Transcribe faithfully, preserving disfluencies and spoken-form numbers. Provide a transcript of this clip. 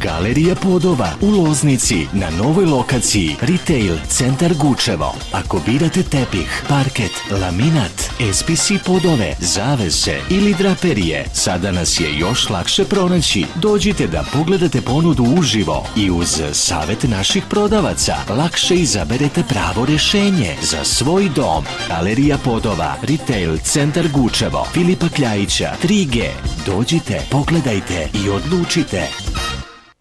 Galerija podova u Loznici na novoj lokaciji Retail centar Gučevo. Ako birate tepih, parket, laminat, S P C podove, zavese ili draperije, sada nas je još lakše pronaći. Dođite da pogledate ponudu uživo i uz savjet naših prodavaca lakše izaberete pravo rješenje za svoj dom. Galerija podova, Retail centar Gučevo, Filipa Kljajića, tri G. Dođite, pogledajte i odlučite.